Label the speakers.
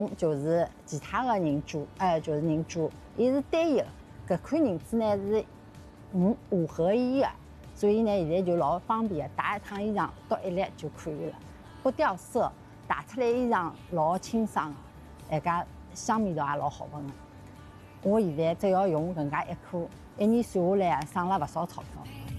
Speaker 1: 就是其他的人做，就是人做，伊是单一的。搿款银子呢是5合1的，所以呢现在就老方便的，洗一趟衣裳倒一粒就可以了，不掉色，洗出来衣裳老清爽的，家香味道也老好闻的。我现在只要用搿能介1颗，1年算下来省了勿少钞票。